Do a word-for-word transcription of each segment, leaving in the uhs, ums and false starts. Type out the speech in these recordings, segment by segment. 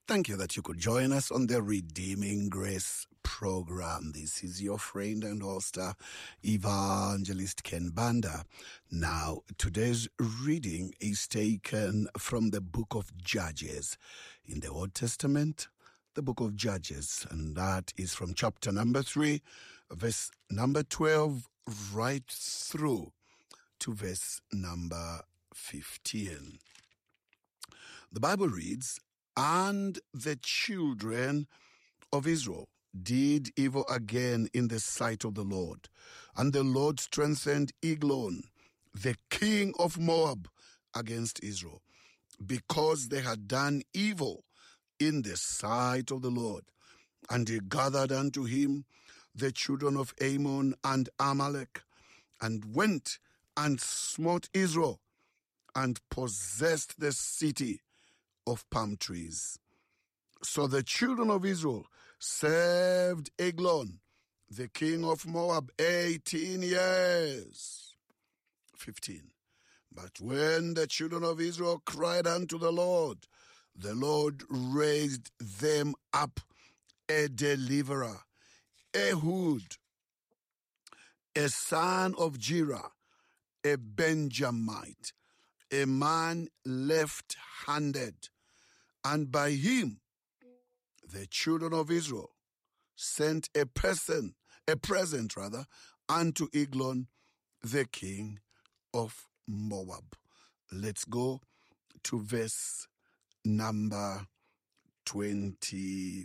Thank you that you could join us on the Redeeming Grace program. This is your friend and host, Evangelist Ken Banda. Now, today's reading is taken from the book of Judges in the Old Testament, the book of Judges, and that is from chapter number three, verse number twelve, right through to verse number fifteen. The Bible reads, "And the children of Israel did evil again in the sight of the Lord. And the Lord strengthened Eglon, the king of Moab, against Israel, because they had done evil in the sight of the Lord. And he gathered unto him the children of Ammon and Amalek, and went and smote Israel, and possessed the city of palm trees. So the children of Israel served Eglon, the king of Moab, eighteen years. fifteen. But when the children of Israel cried unto the Lord, the Lord raised them up a deliverer, Ehud, a son of Jirah, a Benjamite, a man left-handed, and by him the children of Israel sent a person, a present rather, unto Eglon, the king of Moab." Let's go to verse number twenty-five.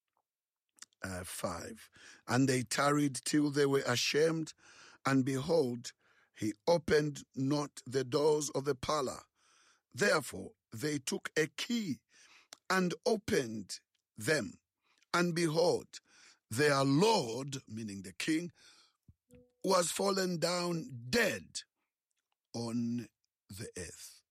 "And they tarried till they were ashamed, and behold, he opened not the doors of the parlor. Therefore they took a key and opened them. And behold, their lord," meaning the king, "was fallen down dead on the earth.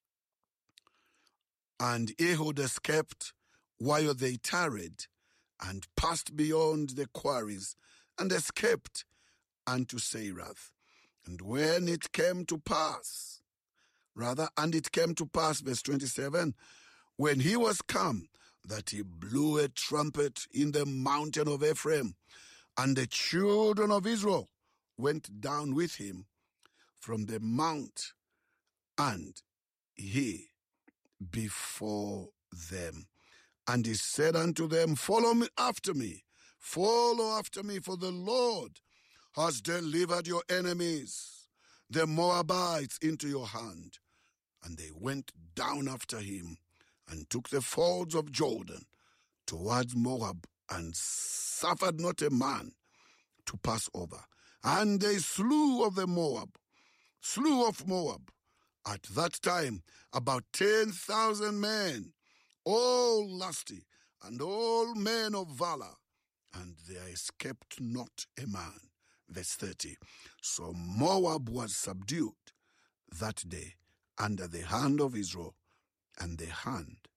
And Ehud escaped while they tarried, and passed beyond the quarries, and escaped unto Seirath. And when it came to pass, rather, and it came to pass, verse twenty-seven, when he was come, that he blew a trumpet in the mountain of Ephraim, and the children of Israel went down with him from the mount, and he before them. And he said unto them, Follow me after me, follow after me, for the Lord has delivered your enemies, the Moabites, into your hand. And they went down after him, and took the fords of Jordan towards Moab, and suffered not a man to pass over. And they slew of the Moab, slew of Moab, at that time about ten thousand men, all lusty, and all men of valor, and there escaped not a man." Verse thirty. "So Moab was subdued that day under the hand of Israel, and the hand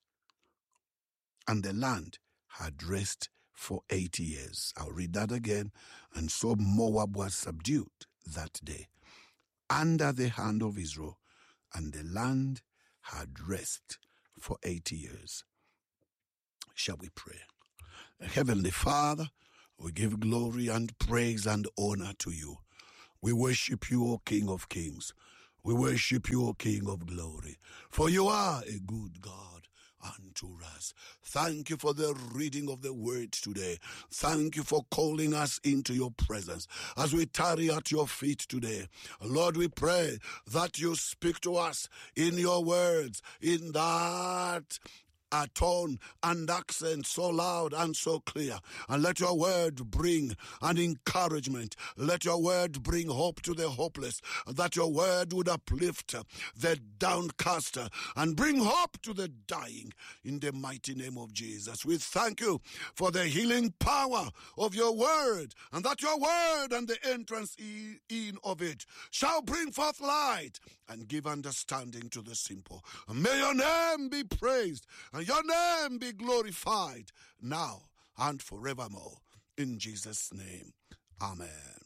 and the land had rest for eighty years." I'll read that again. "And so Moab was subdued that day under the hand of Israel, and the land had rest for eighty years. Shall we pray? Heavenly Father, we give glory and praise and honor to you. We worship you, O King of Kings. We worship you, O King of Glory, for you are a good God unto us. Thank you for the reading of the word today. Thank you for calling us into your presence as we tarry at your feet today. Lord, we pray that you speak to us in your words, in that a tone and accent so loud and so clear. And let your word bring an encouragement. Let your word bring hope to the hopeless. That your word would uplift the downcast and bring hope to the dying. In the mighty name of Jesus, we thank you for the healing power of your word, and that your word and the entrance in of it shall bring forth light and give understanding to the simple. And may your name be praised and your name be glorified now and forevermore. In Jesus' name, amen.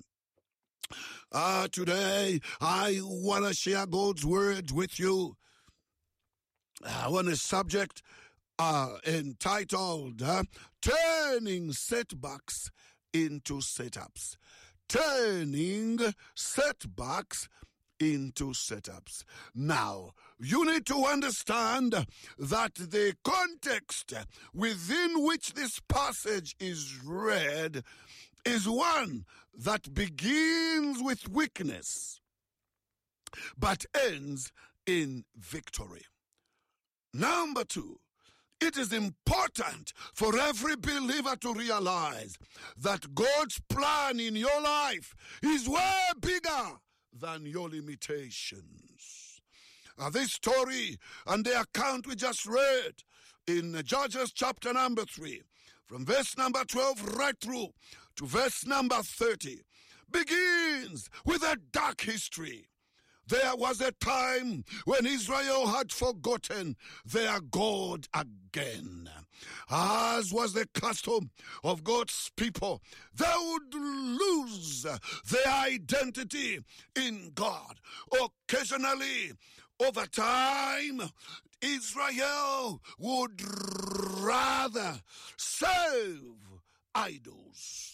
Uh, today, I want to share God's word with you. I want a subject uh, entitled uh, Turning Setbacks into Setups. Turning setbacks into setups. Now, you need to understand that the context within which this passage is read is one that begins with weakness but ends in victory. Number two, it is important for every believer to realize that God's plan in your life is way bigger than your limitations. Uh, this story and the account we just read in Judges chapter number three, from verse number twelve right through to verse number thirty, begins with a dark history. There was a time when Israel had forgotten their God again. As was the custom of God's people, they would lose their identity in God. Occasionally, over time, Israel would rather serve idols,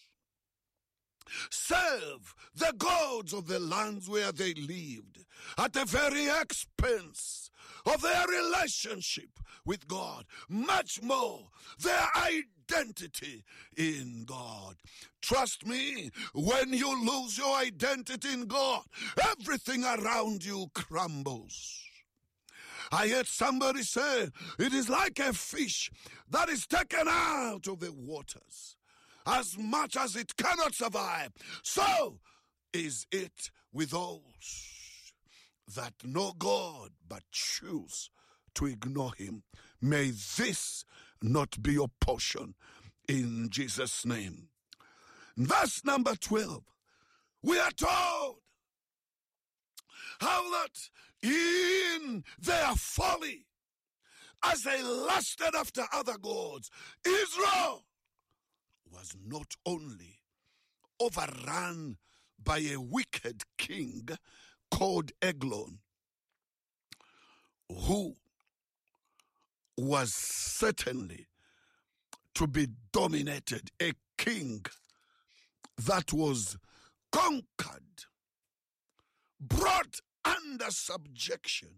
serve the gods of the lands where they lived, at the very expense of their relationship with God, much more their identity in God. Trust me, when you lose your identity in God, everything around you crumbles. I heard somebody say, it is like a fish that is taken out of the waters. As much as it cannot survive, so is it with those that know God but choose to ignore him. May this not be your portion in Jesus' name. Verse number twelve, we are told how that in their folly, as they lusted after other gods, Israel was not only overrun by a wicked king called Eglon, who was certainly to be dominated, a king that was conquered, brought under subjection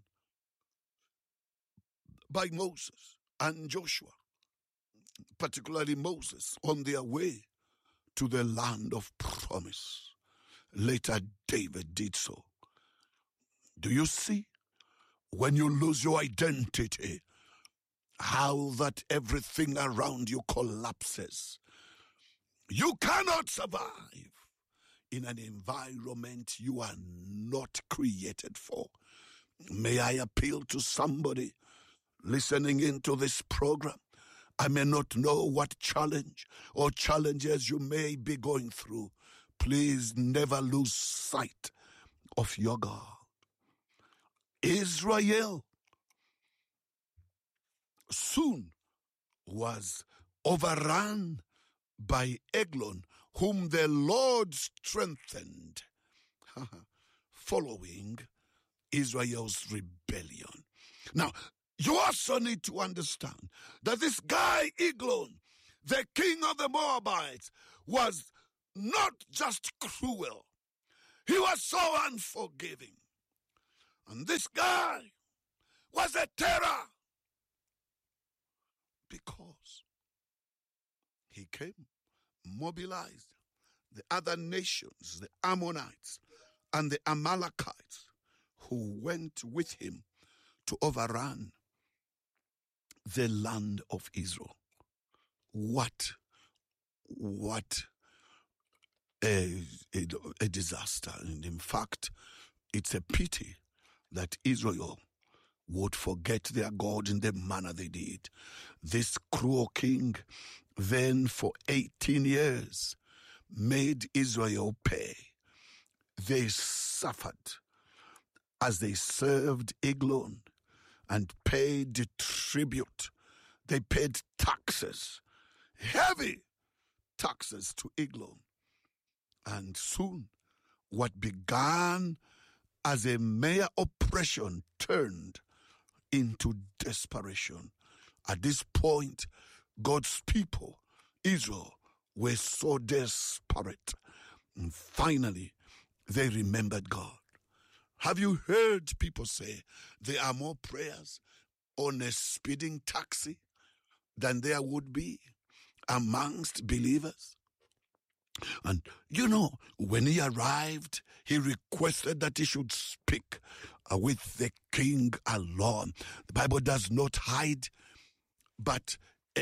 by Moses and Joshua, particularly Moses, on their way to the land of promise. Later, David did so. Do you see? When you lose your identity, how that everything around you collapses. You cannot survive in an environment you are not created for. May I appeal to somebody listening into this program? I may not know what challenge or challenges you may be going through. Please never lose sight of your God. Israel soon was overrun by Eglon, whom the Lord strengthened, following Israel's rebellion. Now, you also need to understand that this guy, Eglon, the king of the Moabites, was not just cruel. He was so unforgiving. And this guy was a terror because he came, mobilized the other nations, the Ammonites and the Amalekites, who went with him to overrun the land of Israel. What, what a, a, a disaster. And in fact, it's a pity that Israel would forget their God in the manner they did. This cruel king then for eighteen years made Israel pay. They suffered as they served Eglon and paid tribute. They paid taxes, heavy taxes to Eglon. And soon, what began as a mere oppression turned into desperation At this point, God's people, Israel, were so desperate. And finally, they remembered God. Have you heard people say there are more prayers on a speeding taxi than there would be amongst believers? And you know, when he arrived, he requested that he should speak uh, with the king alone. The Bible does not hide, but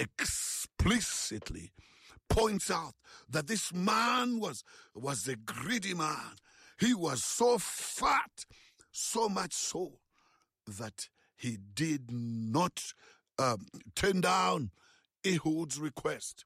explicitly points out that this man was, was a greedy man. He was so fat, so much so that he did not um, turn down Ehud's request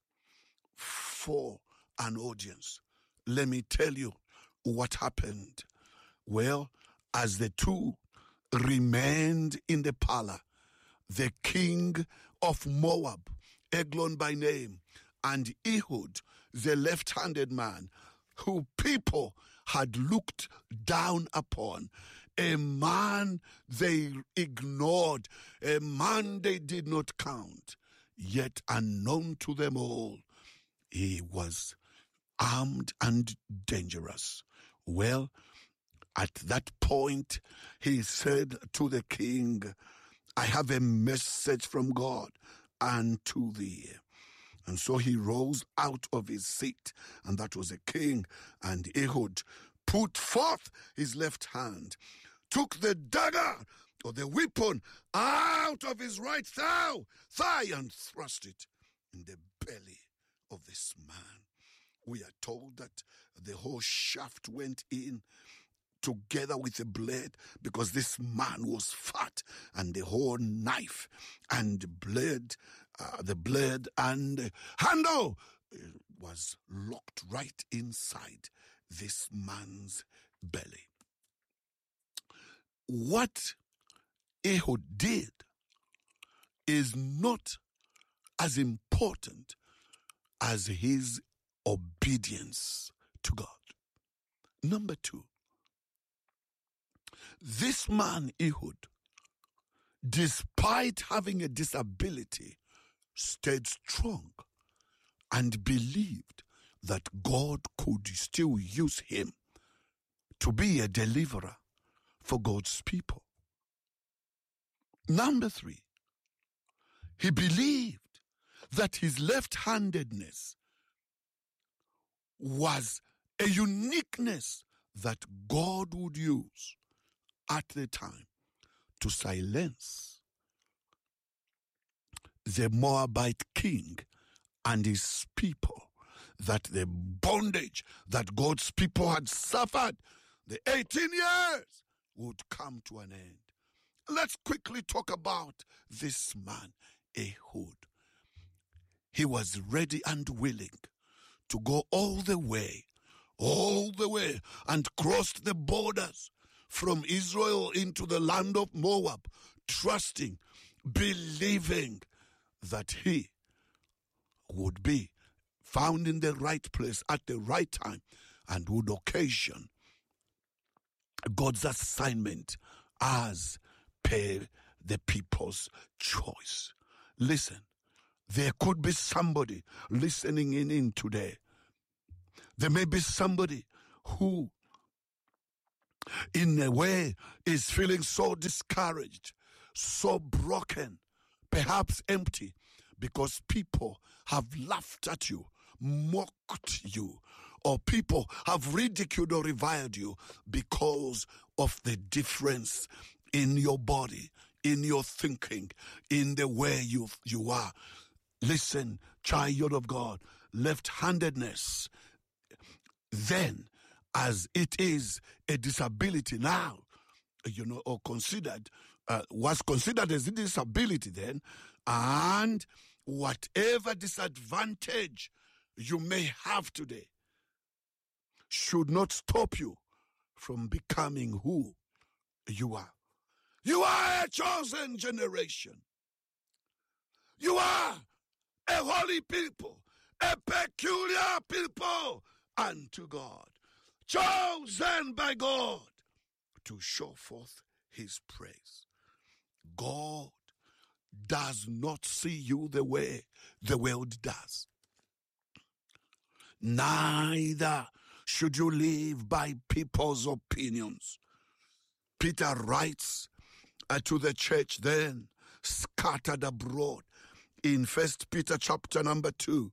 for an audience. Let me tell you what happened. Well, as the two remained in the parlor, the king of Moab, Eglon by name, and Ehud, the left-handed man, who people had looked down upon, a man they ignored, a man they did not count, yet unknown to them all, he was armed and dangerous. Well, at that point, he said to the king, I have a message from God unto thee. And so he rose out of his seat, and that was a king, and Ehud put forth his left hand, took the dagger or the weapon out of his right thigh, thigh and thrust it in the belly of this man. We are told that the whole shaft went in together with the blade, because this man was fat, and the whole knife and blade, uh, the blade and the handle was locked right inside this man's belly. What Ehud did is not as important as his obedience to God. Number two, this man Ehud, despite having a disability, stayed strong and believed that God could still use him to be a deliverer for God's people. Number three, he believed that his left-handedness was a uniqueness that God would use at the time to silence the Moabite king and his people, that the bondage that God's people had suffered, the eighteen years, would come to an end. Let's quickly talk about this man, Ehud. He was ready and willing to go all the way, all the way, and crossed the borders from Israel into the land of Moab, trusting, believing that he would be found in the right place at the right time and would occasion God's assignment as per the people's choice. Listen, there could be somebody listening in, in today. There may be somebody who, in a way, is feeling so discouraged, so broken, perhaps empty, because people have laughed at you, mocked you, or people have ridiculed or reviled you because of the difference in your body, in your thinking, in the way you, you are. Listen, child of God, left-handedness, then, as it is a disability now, you know, or considered, uh, was considered as a disability then, and whatever disadvantage you may have today should not stop you from becoming who you are. You are a chosen generation. You are a holy people, a peculiar people unto God, chosen by God to show forth his praise. God does not see you the way the world does. Neither should you live by people's opinions. Peter writes uh, to the church then, scattered abroad, in First Peter chapter number two,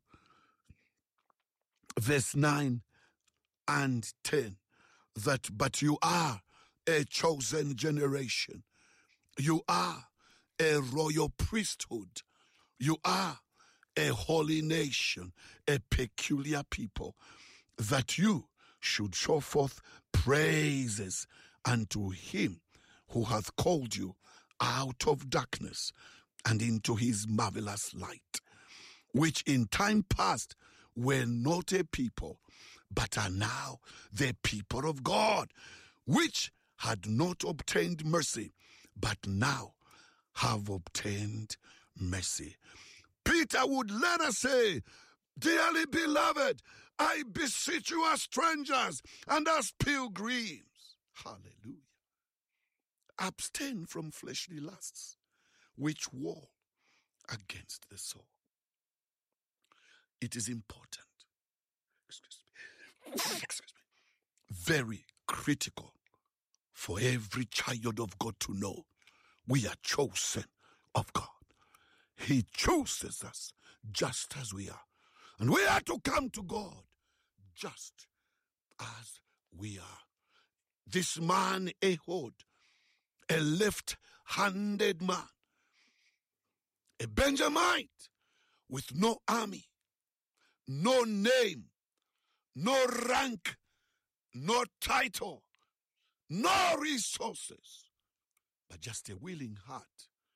verse nine and ten, that but you are a chosen generation. You are a royal priesthood. You are a holy nation, a peculiar people, that you should show forth praises unto him who hath called you out of darkness and into his marvelous light, which in time past were not a people, but are now the people of God, which had not obtained mercy, but now have obtained mercy. Peter would let us say, dearly beloved, I beseech you as strangers and as pilgrims. Hallelujah. Abstain from fleshly lusts, which war against the soul. It is important, excuse me, excuse me, very critical for every child of God to know we are chosen of God. He chooses us just as we are. And we are to come to God just as we are. This man, Ehud, a left-handed man, a Benjamite with no army, no name, no rank, no title, no resources, but just a willing heart,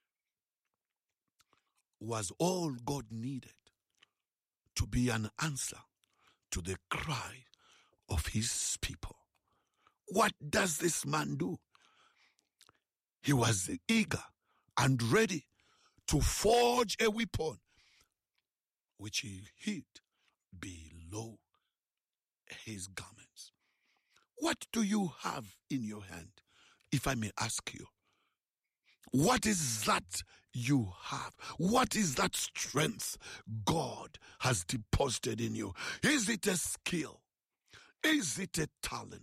was all God needed to be an answer to the cry of his people. What does this man do? He was eager and ready to forge a weapon which he hid below his garments. What do you have in your hand, if I may ask you? What is that you have? What is that strength God has deposited in you? Is it a skill? Is it a talent?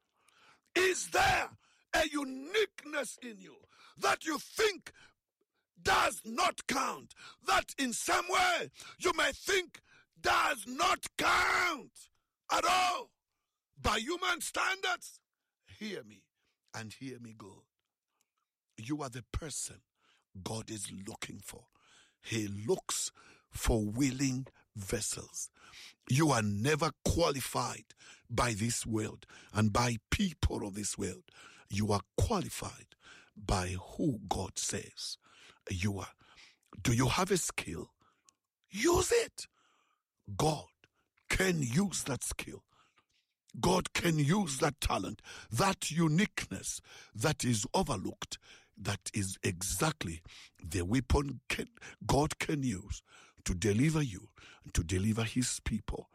Is there a uniqueness in you that you think does not count, that in some way you may think does not count at all by human standards? Hear me and hear me good. You are the person God is looking for. He looks for willing vessels. You are never qualified by this world and by people of this world. You are qualified by who God says you are. Do you have a skill? Use it. God can use that skill. God can use that talent, that uniqueness that is overlooked. That is exactly the weapon can, God can use to deliver you, to deliver his people,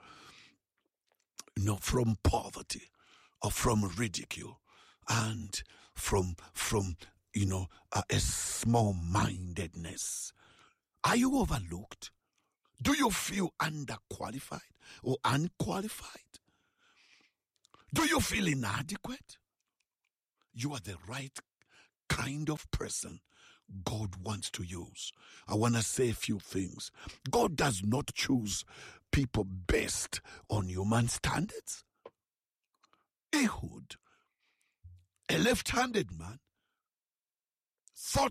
you know, from poverty or from ridicule and from, from you know, uh, a small-mindedness. Are you overlooked? Do you feel underqualified or unqualified? Do you feel inadequate? You are the right kind of person God wants to use. I want to say a few things. God does not choose people based on human standards. Ehud, a left-handed man, thought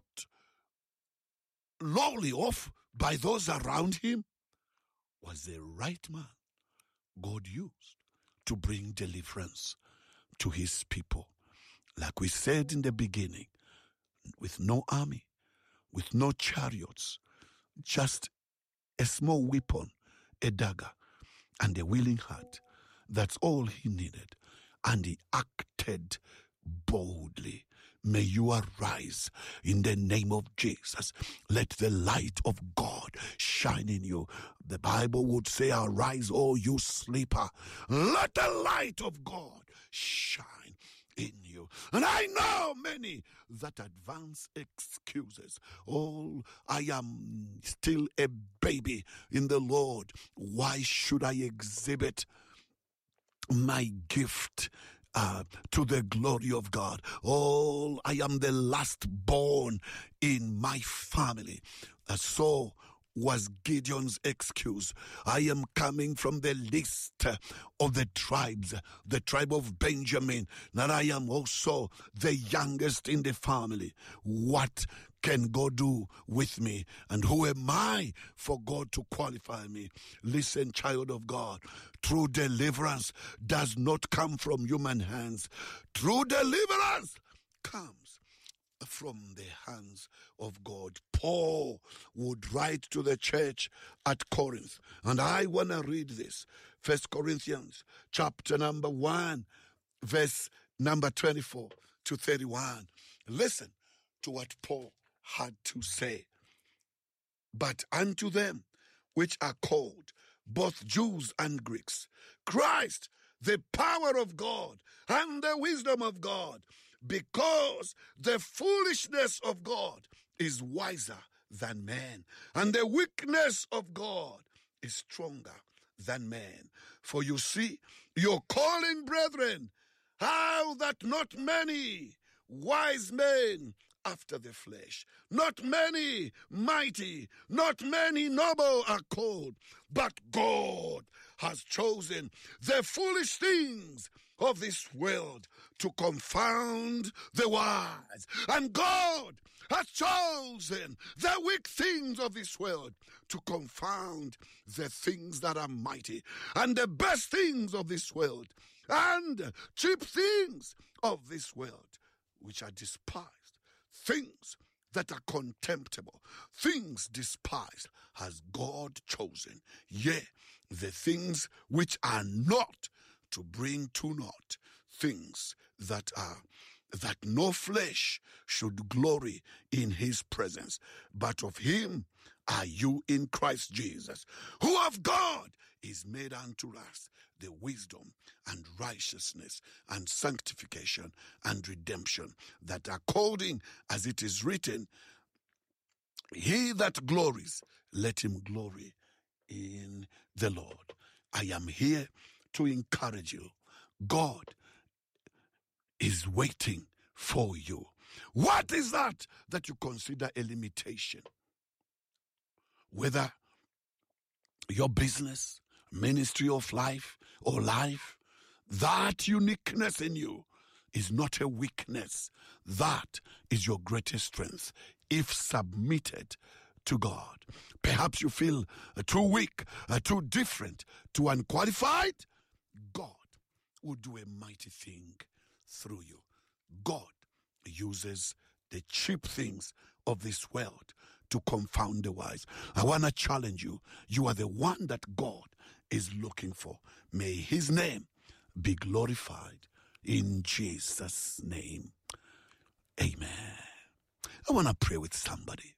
lowly of by those around him, was the right man God used to bring deliverance to his people. Like we said in the beginning, with no army, with no chariots, just a small weapon, a dagger, and a willing heart. That's all he needed. And he acted boldly. May you arise in the name of Jesus. Let the light of God shine in you. The Bible would say, arise, O you sleeper. Let the light of God shine in you. And I know many that advance excuses. Oh, I am still a baby in the Lord. Why should I exhibit my gift uh, to the glory of God? Oh, I am the last born in my family. Uh, so was Gideon's excuse. I am coming from the list of the tribes, the tribe of Benjamin, that I am also the youngest in the family. What can God do with me? And who am I for God to qualify me? Listen, child of God, true deliverance does not come from human hands. True deliverance comes from the hands of God. Paul would write to the church at Corinth, and I want to read this. First Corinthians chapter number one, verse number twenty-four to thirty-one. Listen to what Paul had to say. But unto them which are called, both Jews and Greeks, Christ, the power of God and the wisdom of God, because the foolishness of God is wiser than man, and the weakness of God is stronger than man. For you see, your calling, brethren, how that not many wise men after the flesh, not many mighty, not many noble are called, but God has chosen the foolish things of this world to confound the wise. And God has chosen the weak things of this world to confound the things that are mighty, and the best things of this world, and cheap things of this world, which are despised. Things that are contemptible, things despised, has God chosen. Yea, the things which are not, to bring to naught things that are, that no flesh should glory in his presence. But of him are you in Christ Jesus, who of God is made unto us the wisdom and righteousness and sanctification and redemption, that according as it is written, he that glories, let him glory in the Lord. I am here to encourage you. God is waiting for you. What is that that you consider a limitation? Whether your business, ministry of life, or life, that uniqueness in you is not a weakness. That is your greatest strength if submitted to God. Perhaps you feel uh, too weak, uh, too different, too unqualified. God will do a mighty thing through you. God uses the cheap things of this world to confound the wise. I want to challenge you. You are the one that God is looking for. May his name be glorified in Jesus' name. Amen. I want to pray with somebody.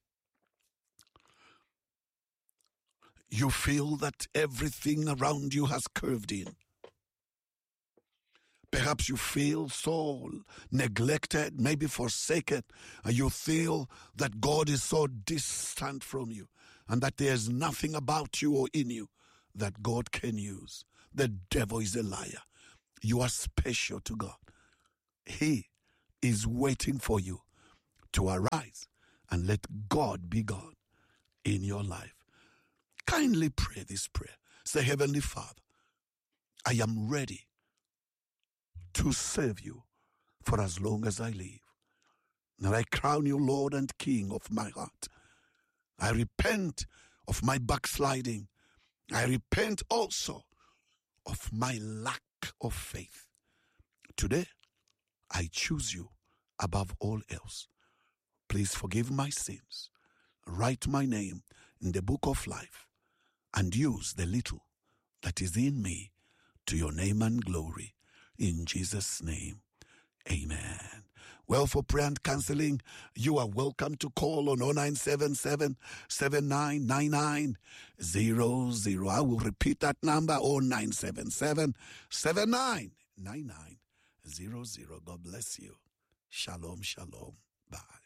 You feel that everything around you has curved in. Perhaps you feel so neglected, maybe forsaken, and you feel that God is so distant from you and that there's nothing about you or in you that God can use. The devil is a liar. You are special to God. He is waiting for you to arise and let God be God in your life. Kindly pray this prayer. Say, Heavenly Father, I am ready to serve you for as long as I live. Now I crown you Lord and King of my heart. I repent of my backsliding. I repent also of my lack of faith. Today, I choose you above all else. Please forgive my sins. Write my name in the book of life and use the little that is in me to your name and glory. In Jesus' name, amen. Well, for prayer and counseling, you are welcome to call on oh nine seven seven, seven nine nine nine, zero zero. I will repeat that number, oh nine seven seven, seven nine nine nine, zero zero. God bless you. Shalom, shalom. Bye.